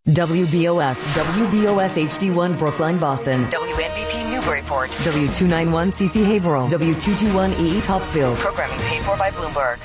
WBOS HD1 Brookline, Boston. WNBP Newburyport. W291 Haverhill. W221 EE Topsfield. Programming paid for by Bloomberg.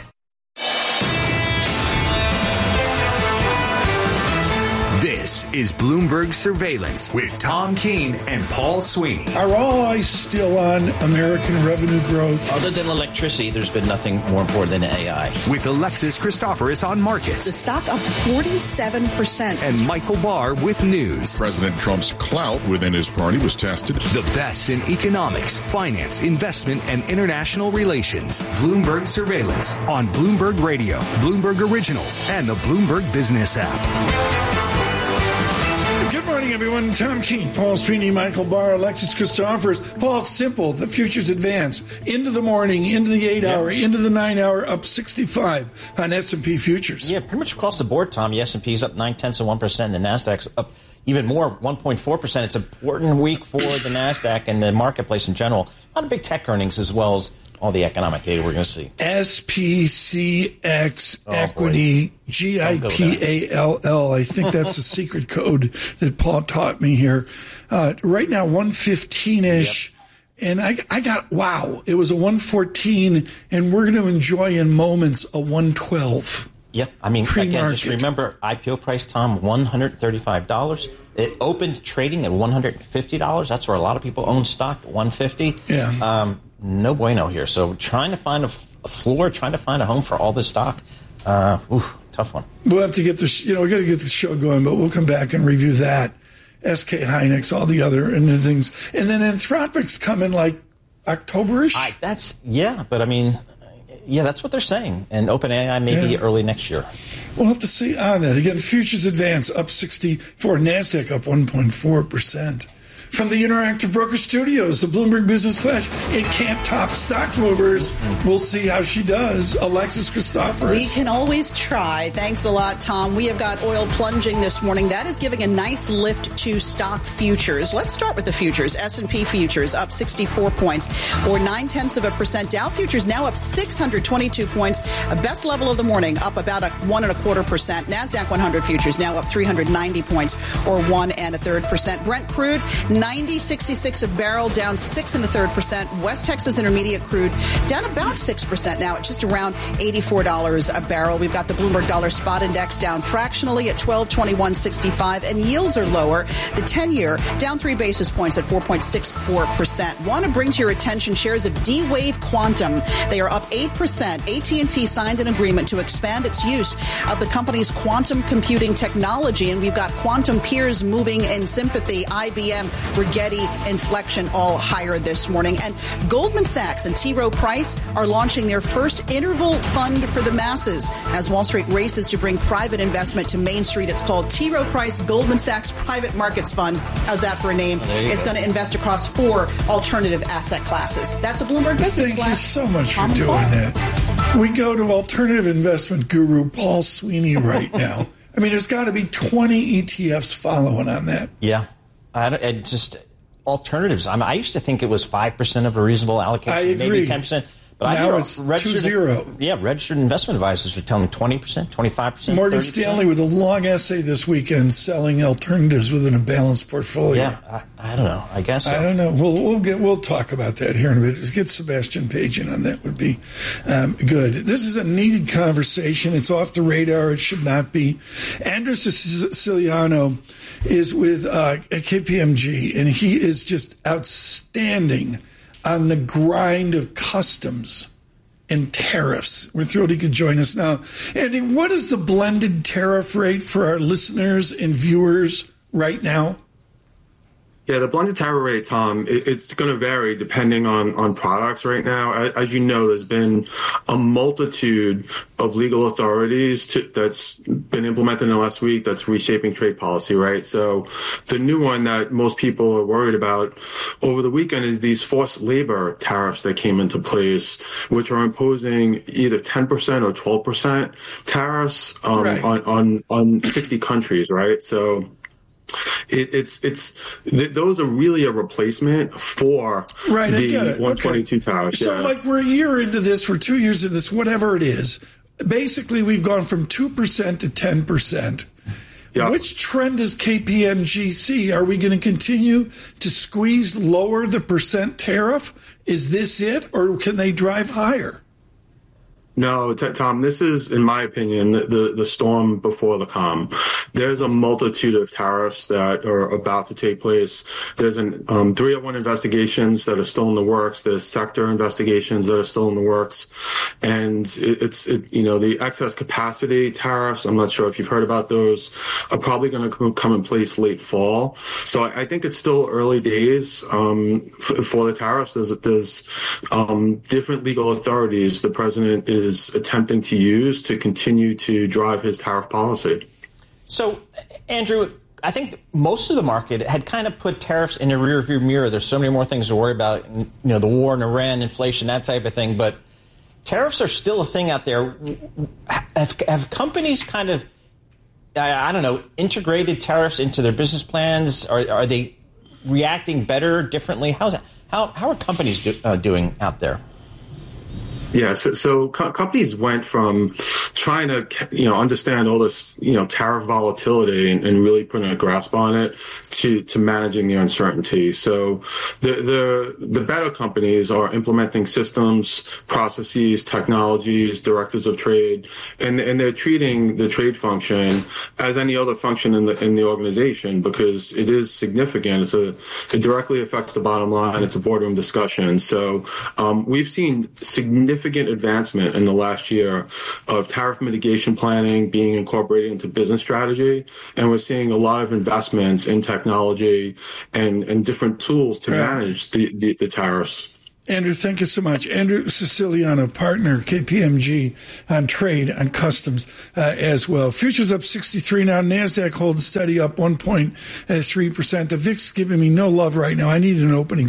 This is Bloomberg Surveillance with Tom Keene and Paul Sweeney. Are all eyes still on American revenue growth? Other than electricity, there's been nothing more important than AI. With Alexis Christoforous on markets. The stock up 47%. And Michael Barr with news. President Trump's clout within his party was tested. The best in economics, finance, investment, and international relations. Bloomberg Surveillance on Bloomberg Radio, Bloomberg Originals, and the Bloomberg Business app. Good morning, everyone. Tom Keene, Paul Sweeney, Michael Barr, Alexis Christoforous. Paul, it's simple. The futures advance into the morning, into the 8-hour, into the 9-hour, up 65 on S&P futures. Yeah, pretty much across the board, Tom. The S&P's up 0.9%. The NASDAQ's up even more, 1.4%. It's an important week for the NASDAQ and the marketplace in general. A lot of big tech earnings as well as all the economic data we're going to see. SPCX Equity, GIPALL. I think that's the secret code that Paul taught me here. Right now, 115-ish. Yep. And I got, wow, it was a 114, and we're going to enjoy in moments a 112. Yep. I mean, again, just remember IPO price, Tom, $135. It opened trading at $150. That's where a lot of people own stock, $150. Yeah. No bueno here. So trying to find a floor, trying to find a home for all this stock. Tough one. We'll have to get this, we got to get the show going, but we'll come back and review that. SK Hynix, all the other things. And then Anthropic's coming like October-ish? But I mean, that's what they're saying. And OpenAI may be early next year. We'll have to see on that. Again, futures advance up 64, NASDAQ up 1.4%. From the Interactive Broker Studios, the Bloomberg Business Flash, it can't top stock movers. We'll see how she does. Alexis Christoforous. We can always try. Thanks a lot, Tom. We have got oil plunging this morning. That is giving a nice lift to stock futures. Let's start with the futures. S&P futures up 64 points or 0.9%. Dow futures now up 622 points. A best level of the morning, up about 1.25%. NASDAQ 100 futures now up 390 points or 1.33%. Brent crude, $90.66 a barrel, down 6.33%. West Texas Intermediate crude down about 6% now at just around $84 a barrel. We've got the Bloomberg Dollar Spot Index down fractionally at 1221.65, and yields are lower. The 10-year down 3 basis points at 4.64%. Want to bring to your attention shares of D-Wave Quantum. They are up 8%. AT&T signed an agreement to expand its use of the company's quantum computing technology, and we've got quantum peers moving in sympathy. IBM, Rigetti, Inflection all higher this morning. And Goldman Sachs and T. Rowe Price are launching their first interval fund for the masses as Wall Street races to bring private investment to Main Street. It's called T. Rowe Price Goldman Sachs Private Markets Fund. How's that for a name? It's going to invest across 4 alternative asset classes. That's a Bloomberg Business Flash. Thank you so much for doing that. We go to alternative investment guru Paul Sweeney right now. I mean, there's got to be 20 ETFs following on that. Yeah. And just alternatives. I used to think it was 5% of a reasonable allocation. I agree. Maybe 10%. But now it's 2-0. Yeah, registered investment advisors are telling 20%, 25%. Morgan 30%. Stanley with a long essay this weekend selling alternatives within a balanced portfolio. Yeah, I don't know. I guess so. I don't know. We'll talk about that here in a bit. Get Sebastian Page in on that would be good. This is a needed conversation. It's off the radar. It should not be. Andres Siciliano is with KPMG, and he is just outstanding on the grind of customs and tariffs. We're thrilled he could join us now. Andy, what is the blended tariff rate for our listeners and viewers right now? Yeah, the blended tariff rate, Tom, it's going to vary depending on products right now. As you know, there's been a multitude of legal authorities that's been implemented in the last week that's reshaping trade policy, right? So the new one that most people are worried about over the weekend is these forced labor tariffs that came into place, which are imposing either 10% or 12% tariffs on 60 countries, right? So those are really a replacement for the 122 tariffs. So like we're a year into this, we're 2 years into this, whatever it is. Basically, we've gone from 2% to 10%. Yeah. Which trend does KPMG see? Are we going to continue to squeeze lower the percent tariff? Is this it, or can they drive higher? No, Tom, this is, in my opinion, the storm before the calm. There's a multitude of tariffs that are about to take place. There's 301 investigations that are still in the works. There's sector investigations that are still in the works. And the excess capacity tariffs, I'm not sure if you've heard about those, are probably going to come in place late fall. So I think it's still early days for the tariffs. There's different legal authorities the president is attempting to use to continue to drive his tariff policy. So, Andrew, I think most of the market had kind of put tariffs in the rearview mirror. There's so many more things to worry about, the war in Iran, inflation, that type of thing. But tariffs are still a thing out there. Have companies kind of, integrated tariffs into their business plans? Are they reacting better, differently? How are companies doing out there? Yeah, so companies went from trying to, understand all this, tariff volatility and really putting a grasp on it to managing the uncertainty. So the better companies are implementing systems, processes, technologies, directives of trade, and they're treating the trade function as any other function in the organization because it is significant. It directly affects the bottom line. It's a boardroom discussion. So we've seen significant advancement in the last year of tariff mitigation planning being incorporated into business strategy. And we're seeing a lot of investments in technology and different tools to manage the tariffs. Andrew, thank you so much. Andrew Siciliano, partner, KPMG, on trade, on customs as well. Futures up 63 now. NASDAQ holds steady up 1.3%. The VIX giving me no love right now. I need an opening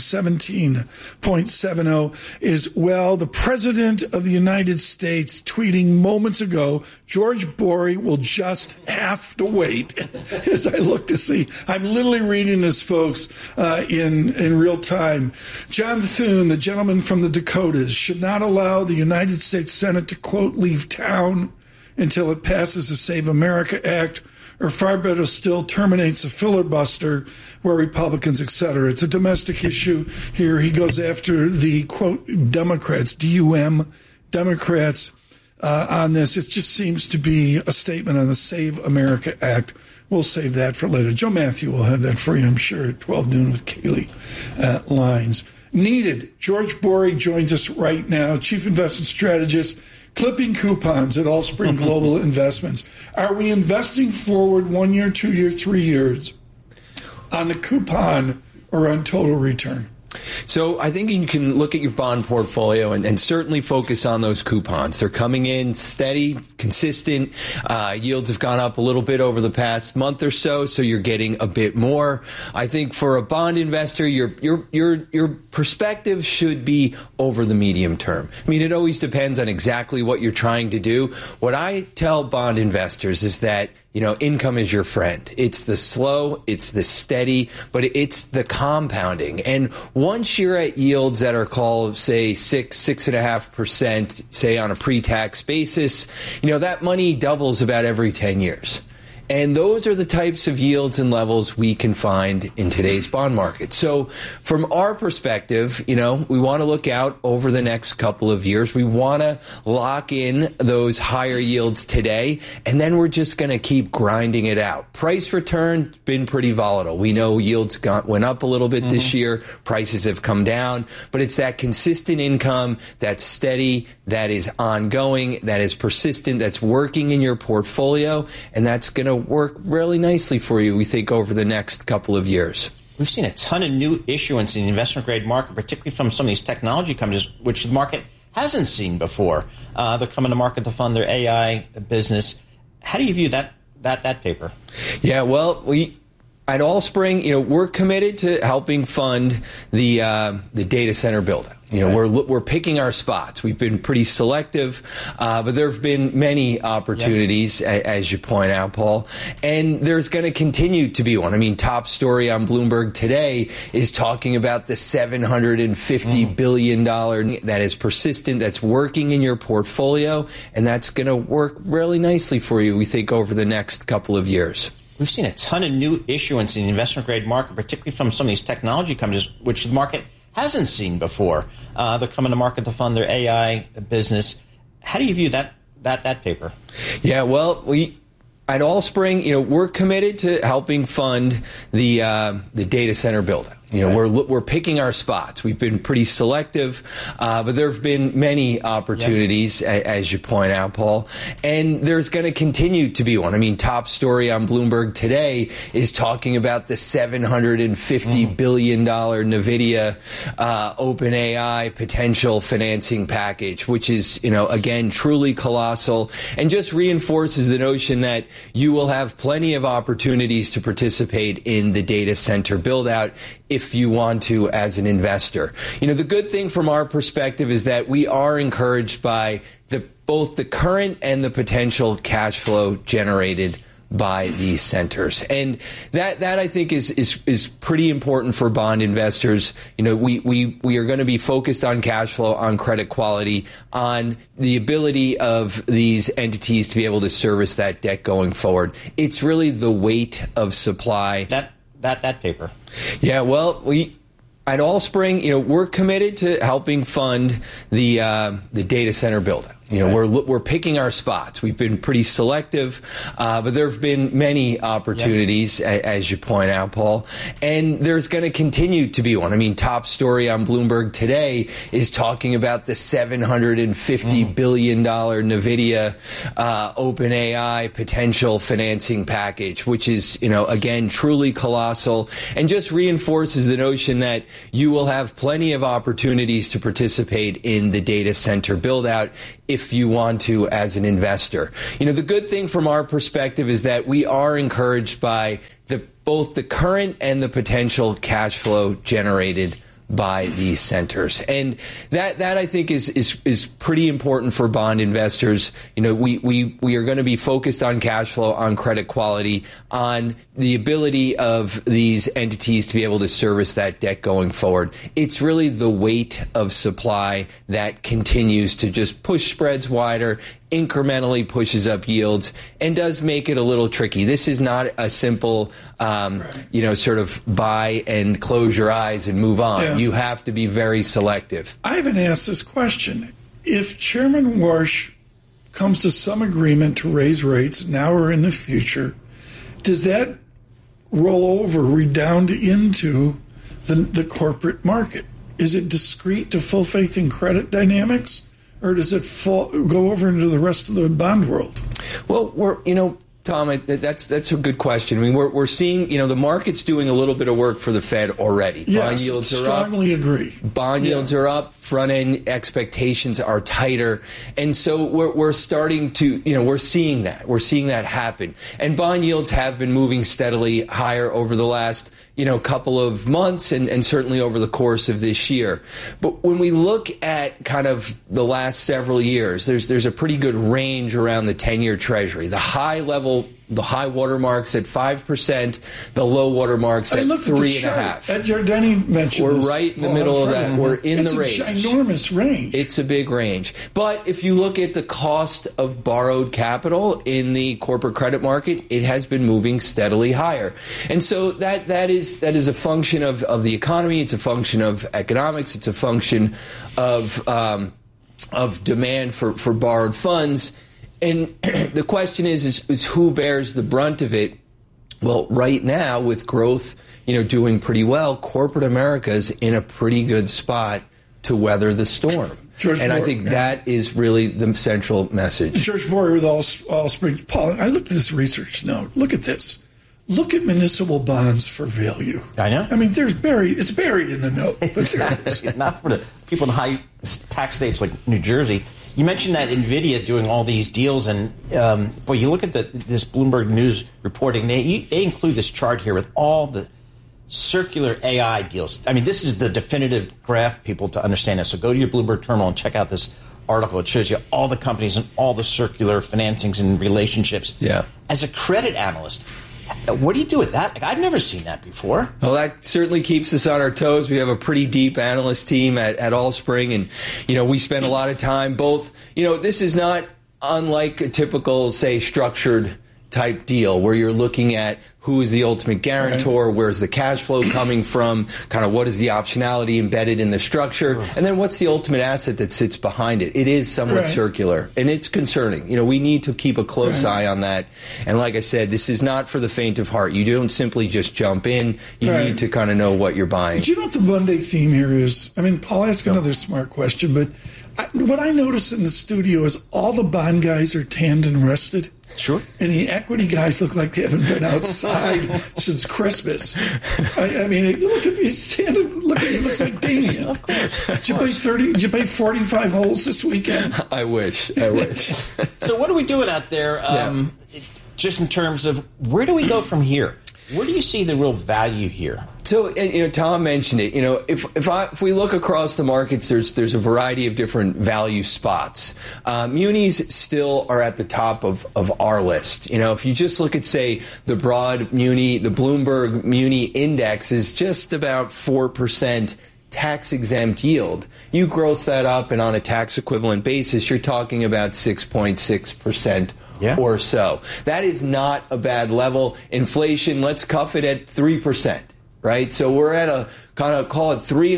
17.70 as well. The President of the United States tweeting moments ago, George Borey will just have to wait as I look to see. I'm literally reading this, folks, in real time. John Thune, the gentleman from the Dakotas, should not allow the United States Senate to, quote, leave town until it passes the Save America Act, or far better still, terminates a filibuster where Republicans, et cetera. It's a domestic issue here. He goes after the, quote, Democrats, D-U-M, Democrats, on this. It just seems to be a statement on the Save America Act. We'll save that for later. Joe Matthew will have that for you, I'm sure, at 12 noon with Kaylee Lines. Needed. George Borey joins us right now, Chief Investment Strategist, clipping coupons at Allspring Global Investments. Are we investing forward 1 year, 2 year, 3 years on the coupon or on total return? So I think you can look at your bond portfolio and certainly focus on those coupons. They're coming in steady, consistent. Yields have gone up a little bit over the past month or so you're getting a bit more. I think for a bond investor, your perspective should be over the medium term. I mean, it always depends on exactly what you're trying to do. What I tell bond investors is that income is your friend. It's the slow, it's the steady, but it's the compounding. And once you're at yields that are called, say, 6.5%, say on a pre-tax basis, that money doubles about every 10 years. And those are the types of yields and levels we can find in today's bond market. So from our perspective, we want to look out over the next couple of years. We want to lock in those higher yields today, and then we're just going to keep grinding it out. Price return been pretty volatile. We know yields went up a little bit this year. Prices have come down, but it's that consistent income that's steady, that is ongoing, that is persistent, that's working in your portfolio, and that's going to work really nicely for you, we think, over the next couple of years. We've seen a ton of new issuance in the investment-grade market, particularly from some of these technology companies, which the market hasn't seen before. They're coming to market to fund their AI business. How do you view that paper? Yeah, well, at Allspring, we're committed to helping fund the data center build-out. We're picking our spots. We've been pretty selective, but there have been many opportunities, as you point out, Paul, and there's going to continue to be one. I mean, top story on Bloomberg today is talking about the $750 billion that is persistent, that's working in your portfolio, and that's going to work really nicely for you, we think, over the next couple of years. we've seen a ton of new issuance in the investment grade market, particularly from some of these technology companies, which the market hasn't seen before. They're coming to market to fund their AI business. How do you view that paper? Yeah, well, at Allspring, we're committed to helping fund the data center build-out. We're picking our spots. We've been pretty selective, but there have been many opportunities, as you point out, Paul, and there's going to continue to be one. I mean, top story on Bloomberg today is talking about the $750 billion NVIDIA OpenAI potential financing package, which is, again, truly colossal and just reinforces the notion that you will have plenty of opportunities to participate in the data center build-out if you want to as an investor. The good thing from our perspective is that we are encouraged by both the current and the potential cash flow generated by these centers. And that I think is pretty important for bond investors. We are going to be focused on cash flow, on credit quality, on the ability of these entities to be able to service that debt going forward. It's really the weight of supply. That paper. Yeah, well, at Allspring, we're committed to helping fund the data center build-out. We're picking our spots. We've been pretty selective, but there have been many opportunities, as you point out, Paul, and there's going to continue to be one. I mean, top story on Bloomberg today is talking about the $750 billion NVIDIA OpenAI potential financing package, which is, again, truly colossal and just reinforces the notion that you will have plenty of opportunities to participate in the data center build-out if you want to as an investor. The good thing from our perspective is that we are encouraged by both the current and the potential cash flow generated by these centers. And that I think is pretty important for bond investors. We are going to be focused on cash flow, on credit quality, on the ability of these entities to be able to service that debt going forward. It's really the weight of supply that continues to just push spreads wider, incrementally pushes up yields, and does make it a little tricky. This is not a simple, sort of buy and close your eyes and move on. Yeah. You have to be very selective. I haven't asked this question. If Chairman Warsh comes to some agreement to raise rates now or in the future, does that roll over, redound into the corporate market? Is it discrete to full faith and credit dynamics? Or does it go over into the rest of the bond world? Well, Tom, that's a good question. I mean, we're seeing, the market's doing a little bit of work for the Fed already. Yes, bond yields are strongly up. Agree. Bond yields are up. Front-end expectations are tighter. And so we're starting to, we're seeing that. We're seeing that happen. And bond yields have been moving steadily higher over the last, couple of months and certainly over the course of this year. But when we look at kind of the last several years, there's a pretty good range around the 10-year Treasury. The high watermarks at 5%, the low watermarks at 3.5%. Ed Giardini mentioned We're right in the middle of that. We're in the range. It's an enormous range. It's a big range. But if you look at the cost of borrowed capital in the corporate credit market, it has been moving steadily higher. And so that is a function of the economy. It's a function of economics. It's a function of demand for borrowed funds. And the question is who bears the brunt of it? Well, right now, with growth, doing pretty well, corporate America is in a pretty good spot to weather the storm. I think that is really the central message. George Boyer with Allspring. Paul, I looked at this research note. Look at this. Look at municipal bonds for value. I know. I mean, it's buried in the note. Exactly. Not for the people in high tax states like New Jersey. You mentioned that NVIDIA doing all these deals, and you look at this Bloomberg News reporting, they include this chart here with all the circular AI deals. I mean, this is the definitive graph, people, to understand this. So go to your Bloomberg terminal and check out this article. It shows you all the companies and all the circular financings and relationships. Yeah. As a credit analyst, what do you do with that? Like, I've never seen that before. Well, that certainly keeps us on our toes. We have a pretty deep analyst team at Allspring, and, we spend a lot of time both, this is not unlike a typical, say, structured type deal where you're looking at who is the ultimate guarantor, where's the cash flow coming from, kind of what is the optionality embedded in the structure, and then what's the ultimate asset that sits behind it. It is somewhat circular, and it's concerning. We need to keep a close eye on that. And like I said, this is not for the faint of heart. You don't simply just jump in. You need to kind of know what you're buying. Do you know what the Monday theme here is? I mean, Paul asked another smart question, but what I notice in the studio is all the bond guys are tanned and rested. Sure. And the equity guys look like they haven't been outside since Christmas. I mean, look at me standing. Look at me. Looks like Damien. Of course. Did you play 45 holes this weekend? I wish. So what are we doing out there? Just in terms of where do we go from here? Where do you see the real value here? So, Tom mentioned it. If we look across the markets, there's a variety of different value spots. Munis still are at the top of our list. If you just look at, say, the broad muni, the Bloomberg Muni Index is just about 4% tax-exempt yield. You gross that up, and on a tax-equivalent basis, you're talking about 6.6%. Or so. That is not a bad level. Inflation, let's cuff it at 3%, right? So we're at a kind of, call it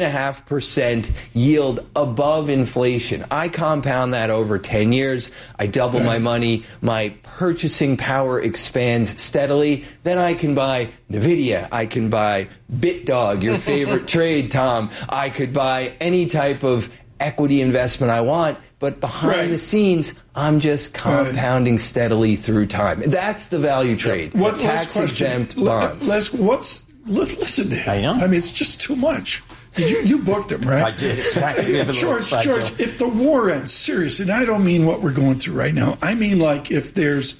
3.5% yield above inflation. I compound that over 10 years. I double my money. My purchasing power expands steadily. Then I can buy NVIDIA. I can buy BitDog, your favorite trade, Tom. I could buy any type of equity investment I want. But behind the scenes, I'm just compounding steadily through time. That's the value trade. What tax-exempt bonds. Let's listen to him. I know. I mean, it's just too much. You booked him, right? I did, exactly. George, if the war ends, seriously, and I don't mean what we're going through right now. I mean, like, if there's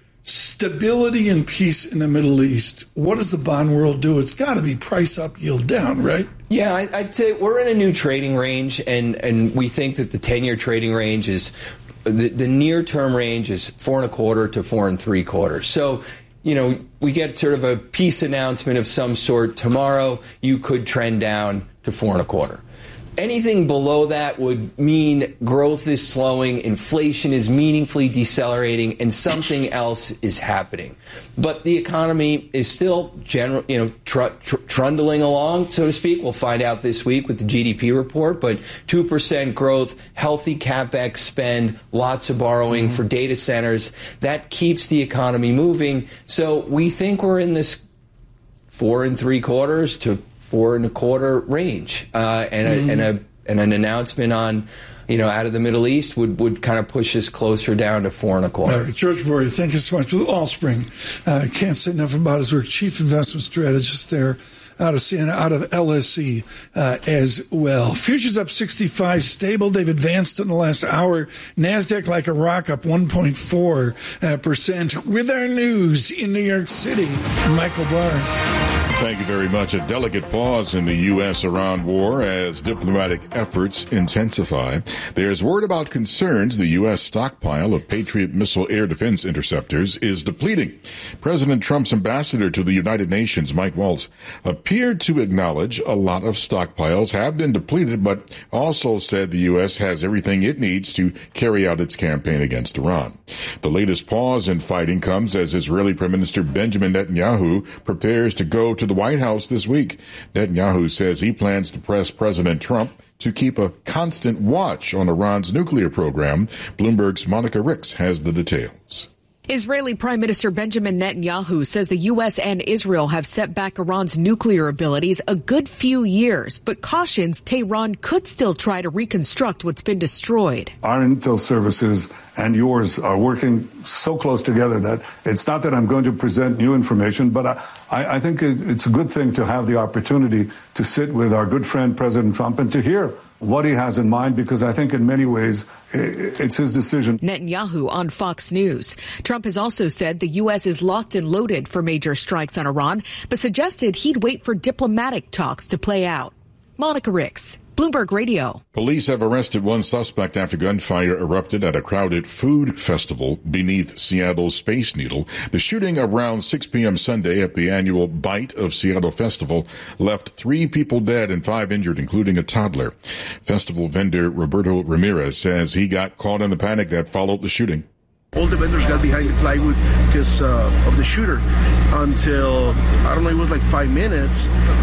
stability and peace in the Middle East, what does the bond world do? It's got to be price up, yield down, right? Yeah, I'd say we're in a new trading range, and we think that the 10-year trading range is the near-term range is 4.25 to 4.75. So, we get sort of a peace announcement of some sort tomorrow. You could trend down to 4.25. Anything below that would mean growth is slowing, inflation is meaningfully decelerating, and something else is happening. But the economy is still trundling along, so to speak. We'll find out this week with the GDP report, but 2% growth, healthy CapEx spend, lots of borrowing for data centers. That keeps the economy moving. So we think we're in this 4.75 to 4.25 range, and an announcement on, out of the Middle East would kind of push us closer down to 4.25. George Bory, thank you so much. With Allspring, can't say enough about his work. Chief investment strategist there out of LSE as well. Futures up 65, stable. They've advanced in the last hour. NASDAQ like a rock, up 1.4%. With our news in New York City, Michael Barr. Thank you very much. A delicate pause in the U.S.-Iran war as diplomatic efforts intensify. There's word about concerns the U.S. stockpile of Patriot missile air defense interceptors is depleting. President Trump's ambassador to the United Nations, Mike Waltz, appeared to acknowledge a lot of stockpiles have been depleted, but also said the U.S. has everything it needs to carry out its campaign against Iran. The latest pause in fighting comes as Israeli Prime Minister Benjamin Netanyahu prepares to go to the White House this week. Netanyahu says he plans to press President Trump to keep a constant watch on Iran's nuclear program. Bloomberg's Monica Ricks has the details. Israeli Prime Minister Benjamin Netanyahu says the U.S. and Israel have set back Iran's nuclear abilities a good few years, but cautions Tehran could still try to reconstruct what's been destroyed. Our intel services and yours are working so close together that it's not that I'm going to present new information, but I think it's a good thing to have the opportunity to sit with our good friend President Trump and to hear what he has in mind, because I think in many ways it's his decision. Netanyahu on Fox News. Trump has also said the U.S. is locked and loaded for major strikes on Iran, but suggested he'd wait for diplomatic talks to play out. Monica Ricks, Bloomberg Radio. Police have arrested one suspect after gunfire erupted at a crowded food festival beneath Seattle's Space Needle. The shooting around 6 p.m. Sunday at the annual Bite of Seattle Festival left 3 people dead and 5 injured, including a toddler. Festival vendor Roberto Ramirez says he got caught in the panic that followed the shooting. All the vendors got behind the plywood because of the shooter until, I don't know, it was like 5 minutes.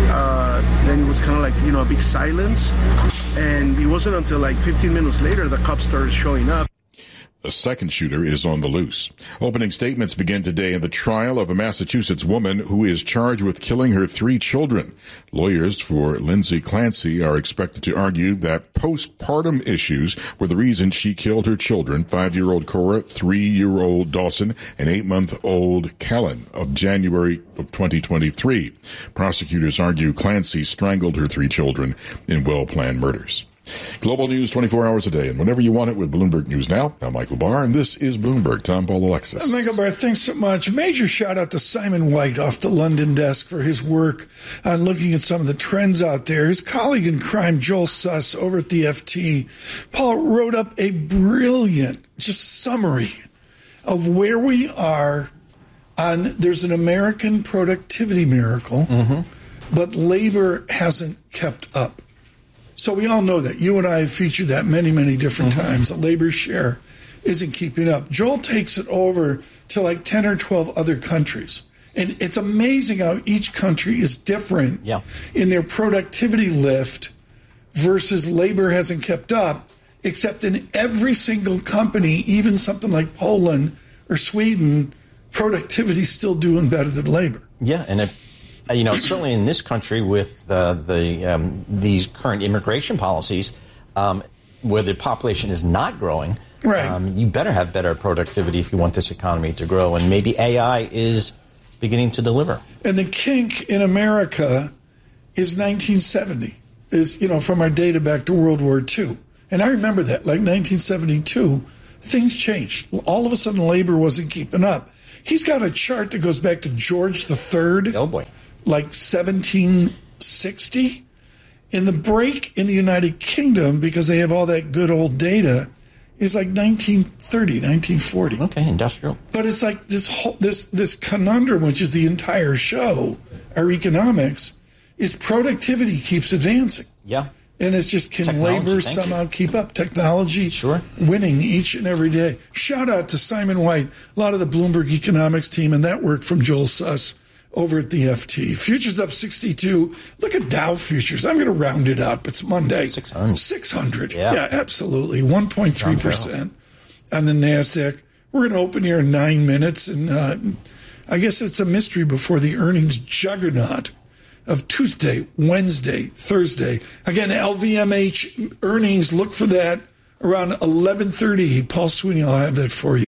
Then it was kind of like, a big silence. And it wasn't until like 15 minutes later the cops started showing up. A second shooter is on the loose. Opening statements begin today in the trial of a Massachusetts woman who is charged with killing her 3 children. Lawyers for Lindsay Clancy are expected to argue that postpartum issues were the reason she killed her children, 5-year-old Cora, 3-year-old Dawson, and 8-month-old Kellen, of January of 2023. Prosecutors argue Clancy strangled her 3 children in well-planned murders. Global news 24 hours a day, and whenever you want it with Bloomberg News Now. I'm Michael Barr, and this is Bloomberg. Tom Paul Alexis. Michael Barr, thanks so much. Major shout out to Simon White off the London desk for his work on looking at some of the trends out there. His colleague in crime, Joel Suss, over at the FT, Paul, wrote up a brilliant just summary of where we are on there's an American productivity miracle, but labor hasn't kept up. So we all know that. You and I have featured that many, many different times. The labor share isn't keeping up. Joel takes it over to like 10 or 12 other countries. And it's amazing how each country is different in their productivity lift versus labor hasn't kept up, except in every single company, even something like Poland or Sweden, productivity's still doing better than labor. Yeah, and certainly in this country with these current immigration policies, where the population is not growing, you better have better productivity if you want this economy to grow. And maybe AI is beginning to deliver. And the kink in America is 1970, is, from our data back to World War II. And I remember that, like 1972, things changed. All of a sudden, labor wasn't keeping up. He's got a chart that goes back to George III. Oh, boy. Like 1760. In the break in the United Kingdom, because they have all that good old data, is like 1930, 1940. Okay, industrial. But it's like this conundrum, which is the entire show, our economics, is productivity keeps advancing. Yeah. And it's just, can labor somehow keep up? Technology winning each and every day. Shout out to Simon White, a lot of the Bloomberg economics team, and that work from Joel Suss over at the FT. Futures up 62. Look at Dow futures. I'm going to round it up. It's Monday. 600. Yeah, absolutely. 1.3% on the NASDAQ. We're going to open here in 9 minutes, and I guess it's a mystery before the earnings juggernaut of Tuesday, Wednesday, Thursday. Again, LVMH earnings, look for that around 11:30. Paul Sweeney will have that for you.